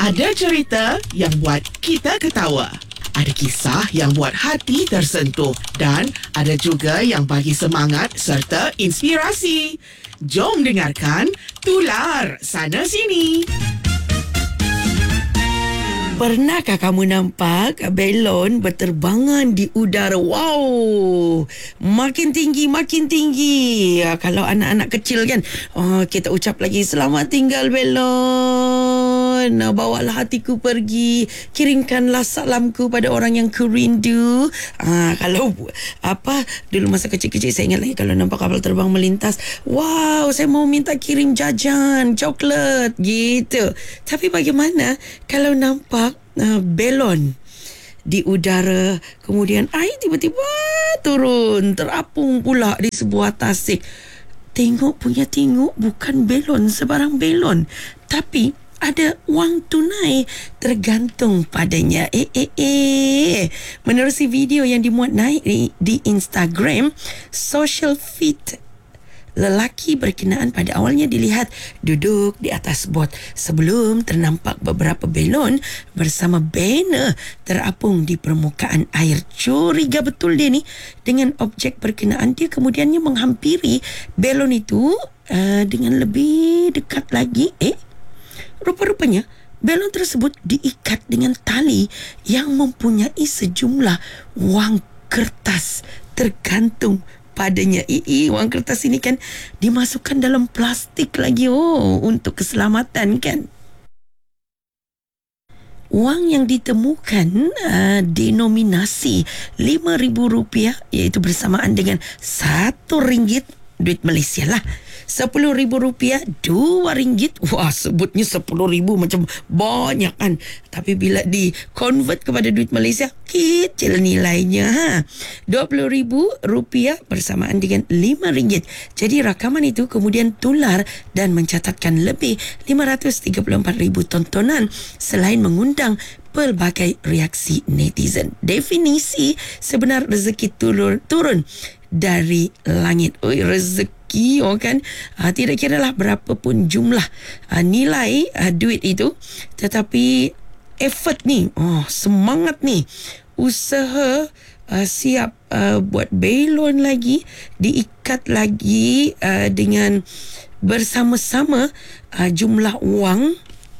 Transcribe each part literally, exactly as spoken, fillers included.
Ada cerita yang buat kita ketawa. Ada kisah yang buat hati tersentuh. Dan ada juga yang bagi semangat serta inspirasi. Jom dengarkan Tular Sana Sini. Pernahkah kamu nampak belon berterbangan di udara? Wow! Makin tinggi, makin tinggi. Ya, kalau anak-anak kecil kan, oh, kita ucap lagi, selamat tinggal belon. Bawalah hatiku pergi. Kirimkanlah salamku pada orang yang ku rindu. Ah, kalau apa dulu masa kecil-kecil saya ingat lagi kalau nampak kapal terbang melintas, wow, saya mau minta kirim jajan, coklat gitu. Tapi bagaimana kalau nampak Uh, belon di udara, kemudian air tiba-tiba turun, terapung pula di sebuah tasik. Tengok punya tengok, bukan belon sebarang belon, tapi ada wang tunai tergantung padanya. Eh, eh, eh. Menerusi video yang dimuat naik di, di Instagram, social feed lelaki berkenaan pada awalnya dilihat duduk di atas bot sebelum ternampak beberapa belon bersama banner terapung di permukaan air. Curiga betul dia ni dengan objek berkenaan. Dia kemudiannya menghampiri belon itu uh, dengan lebih dekat lagi. Eh, rupa-rupanya belon tersebut diikat dengan tali yang mempunyai sejumlah wang kertas tergantung padanya. Ii, wang kertas ini kan dimasukkan dalam plastik lagi, oh, untuk keselamatan kan. Wang yang ditemukan uh, denominasi lima ribu rupiah, iaitu bersamaan dengan satu ringgit duit Malaysia lah. Sepuluh ribu rupiah, dua ringgit. Wah, sebutnya sepuluh ribu macam banyak kan. Tapi bila di convert kepada duit Malaysia, kecil nilainya. Ha? Dua puluh ribu rupiah bersamaan dengan lima ringgit. Jadi rakaman itu kemudian tular dan mencatatkan lebih lima ratus tiga puluh empat ribu tontonan selain mengundang pelbagai reaksi netizen. Definisi sebenar rezeki turun, turun dari langit. Oi, rezeki, oh kan, uh, tidak kira lah berapa pun jumlah uh, nilai uh, duit itu, tetapi effort ni, oh, semangat ni, usaha uh, siap uh, buat belon lagi, diikat lagi uh, dengan bersama-sama uh, jumlah wang.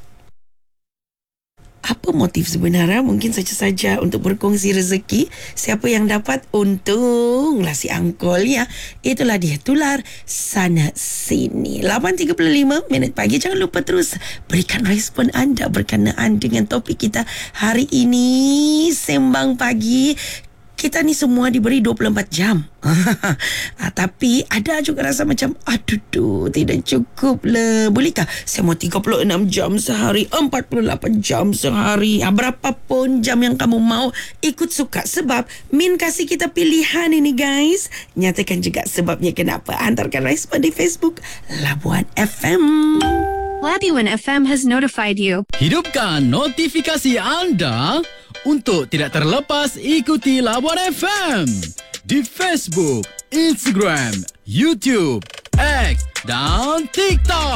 Apa motif sebenarnya? Mungkin saja-saja untuk berkongsi rezeki. Siapa yang dapat, untunglah si angkol ya. Itulah dia Tular Sana Sini. lapan tiga puluh lima minit pagi. Jangan lupa terus berikan respon anda berkenaan dengan topik kita hari ini. Sembang Pagi. Kita ni semua diberi dua puluh empat jam. ah, tapi ada juga rasa macam, aduh, duh, tidak cukup lah. Bolehkah saya mau tiga puluh enam jam sehari, empat puluh lapan jam sehari? Ah, berapapun jam yang kamu mau, ikut suka. Sebab Min kasih kita pilihan ini guys. Nyatakan juga sebabnya kenapa. Hantarkan respon di Facebook Labuan F M. Labuan F M has notified you. Hidupkan notifikasi anda untuk tidak terlepas ikuti Labuan F M di Facebook, Instagram, YouTube, X dan TikTok.